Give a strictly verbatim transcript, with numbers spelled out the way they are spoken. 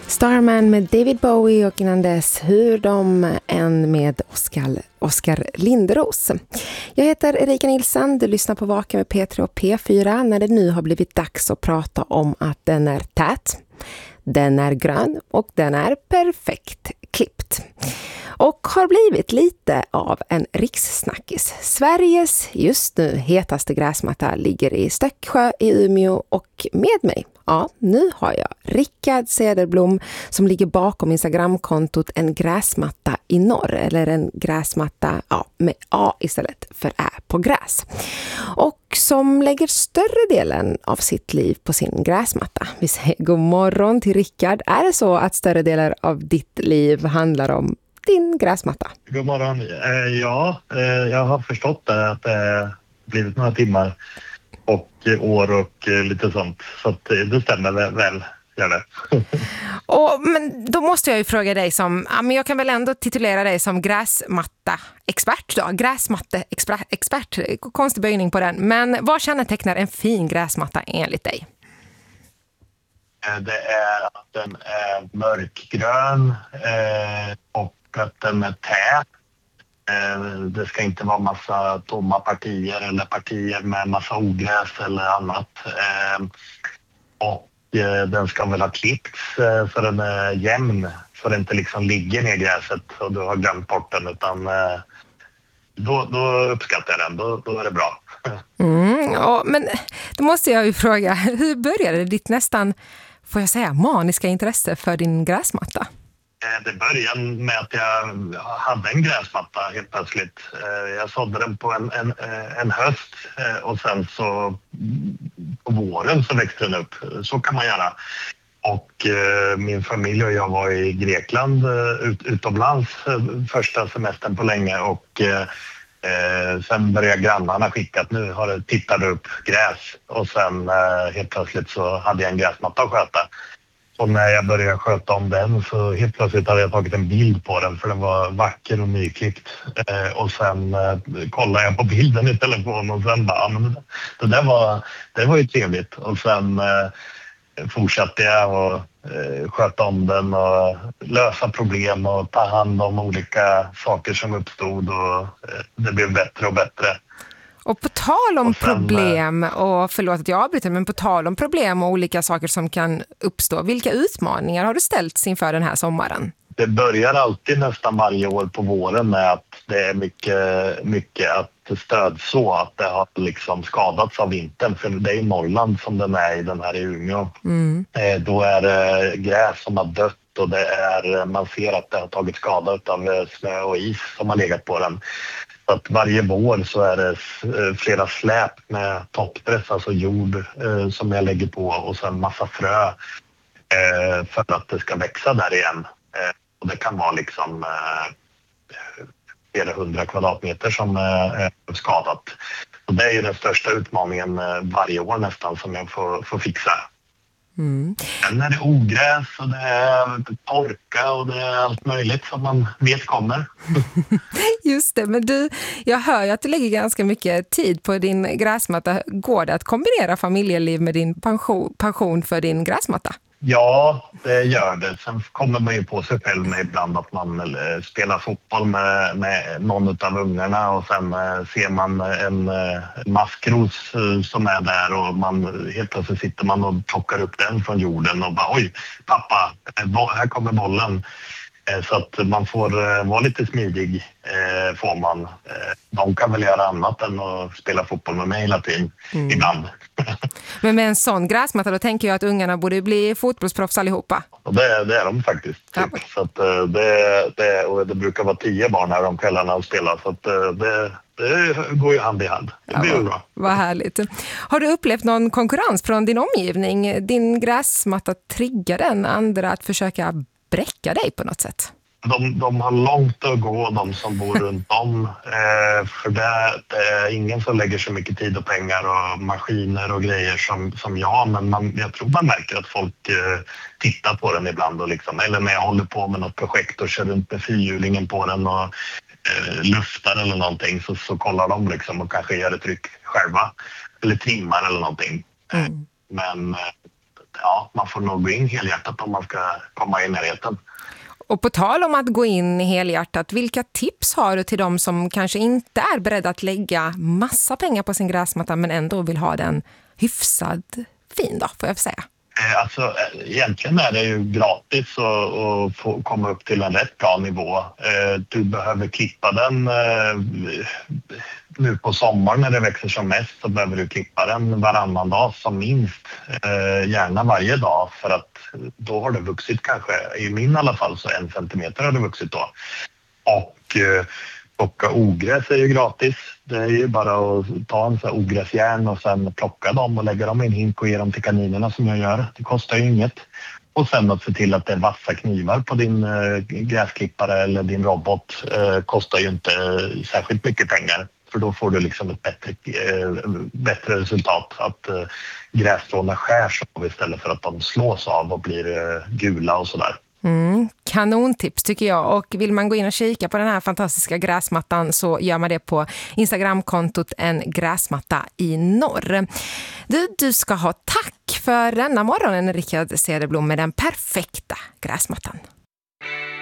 Starman med David Bowie och innan dess Hur de än med Oskar, Oskar Linderos. Jag heter Erika Nilsson, du lyssnar på Vaken med P tre och P fyra när det nu har blivit dags att prata om att den är tät, den är grön och den är perfekt klippt. Och har blivit lite av en rikssnackis. Sveriges just nu hetaste gräsmatta ligger i Stöcksjö i Umeå och med mig, ja, nu har jag Rickard Cederblom som ligger bakom Instagramkontot En gräsmatta i norr, eller en gräsmatta ja, med A istället för Ä på gräs. Och som lägger större delen av sitt liv på sin gräsmatta. Vi säger god morgon till Rickard. Är det så att större delar av ditt liv handlar om din gräsmatta? God morgon. Eh, ja, eh, jag har förstått det, att det har blivit några timmar och eh, år och eh, lite sånt. Så att, eh, det stämmer väl, väl gör det. Och, men då måste jag ju fråga dig som, ja, men jag kan väl ändå titulera dig som gräsmatta-expert då. Gräsmatte-expert, konstig böjning på den. Men vad kännetecknar en fin gräsmatta enligt dig? Eh, det är att den är mörkgrön eh, och att den är tät. Eh, det ska inte vara massa tomma partier eller partier med massa ogräs eller annat. Eh, och eh, den ska väl ha klippts eh, så den är jämn, så den inte liksom ligger ner i gräset och du har glömt bort den, utan eh, då, då uppskattar jag den, då, då är det bra. Mm, ja, men då måste jag ju fråga, hur började ditt nästan, får jag säga, maniska intresse för din gräsmatta? Det började med att jag hade en gräsmatta helt plötsligt. Jag sådde den på en, en, en höst och sen så på våren så växte den upp. Så kan man göra. Och min familj och jag var i Grekland ut, utomlands första semestern på länge och eh, sen började grannarna skicka att nu har det tittat upp gräs och sen eh, helt plötsligt så hade jag en gräsmatta att sköta. Och när jag började sköta om den så helt plötsligt hade jag tagit en bild på den för den var vacker och nyklippt. Eh, och sen eh, kollade jag på bilden i telefonen och sen bara, ja, men det, det där var, det var ju trevligt. Och sen eh, fortsatte jag och eh, sköta om den och lösa problem och ta hand om olika saker som uppstod och eh, det blev bättre och bättre. Och på tal om och sen, problem, och förlåt att jag avbryter, men på tal om problem och olika saker som kan uppstå, vilka utmaningar har du ställts inför den här sommaren? Det börjar alltid nästan varje år på våren med att det är mycket, mycket att stödså, att det har liksom skadats av vintern. För det är i Norrland som den är i den här i Umeå. Mm. Eh, då är det gräs som har dött och det är, man ser att det har tagit skada av snö och is som har legat på den. Så att varje vår så är det flera släp med toppdress, alltså jord eh, som jag lägger på och sen massa frö eh, för att det ska växa där igen. Eh, och det kan vara liksom eh, flera hundra kvadratmeter som eh, är skadat. Så det är ju den största utmaningen eh, varje år nästan som jag får, får fixa. Mm. Sen är det ogräs och det är torka och det är allt möjligt som man vet kommer. Just det, men du, jag hör ju att du lägger ganska mycket tid på din gräsmatta. Går det att kombinera familjeliv med din pension, pension för din gräsmatta? Ja, det gör det. Sen kommer man ju på sig själv med ibland att man spelar fotboll med, med någon av ungarna och sen ser man en maskros som är där och man, helt plötsligt sitter man och plockar upp den från jorden och bara oj, pappa, här kommer bollen. Så att man får vara lite smidig, får man. De kan väl göra annat än att spela fotboll med mig hela tiden, mm. ibland. Men med en sån gräsmatta då tänker jag att ungarna borde bli fotbollsproffs allihopa. Och det, det är de faktiskt. Typ. Ja. Så att det, det, och det brukar vara tio barn här om kvällarna och spela. Så att det, det går ju hand i hand. Det ja, blir vad, bra. Vad härligt. Har du upplevt någon konkurrens från din omgivning? Din gräsmatta triggar den andra att försöka bräcka dig på något sätt? De, de har långt att gå, de som bor runt om. Eh, för det, det är ingen som lägger så mycket tid och pengar och maskiner och grejer som, som jag. Men man, jag tror man märker att folk eh, tittar på den ibland. Och liksom, eller när jag håller på med något projekt och kör runt med fyrhjulingen på den och eh, luftar eller någonting. Så, så kollar de liksom och kanske gör ett tryck själva. Eller trimmar eller någonting. Mm. Men ja, man får nog gå in helhjärtat om man ska komma i närheten. Och på tal om att gå in helhjärtat, vilka tips har du till dem som kanske inte är beredda att lägga massa pengar på sin gräsmatta men ändå vill ha den hyfsad fin då, får jag säga? Alltså, egentligen är det ju gratis att, att få komma upp till en rätt bra nivå. Du behöver klippa den nu på sommaren när det växer som mest, så behöver du klippa den varannan dag som minst, gärna varje dag, för att då har det vuxit kanske, i min i alla fall så en centimeter har det vuxit då. Och plocka ogräs är ju gratis. Det är ju bara att ta en sån här ogräsjärn och sen plocka dem och lägga dem i en hink och ge dem till kaninerna som jag gör. Det kostar ju inget. Och sen att se till att det är vassa knivar på din eh, gräsklippare eller din robot eh, kostar ju inte särskilt mycket pengar. För då får du liksom ett bättre, eh, bättre resultat. Att eh, grässtråna skärs av istället för att de slås av och blir eh, gula och sådär. Mm, kanontips tycker jag. Och vill man gå in och kika på den här fantastiska gräsmattan så gör man det på Instagramkontot En gräsmatta i norr. Du, du ska ha tack för denna morgonen, Rickard Cederblom, med den perfekta gräsmattan.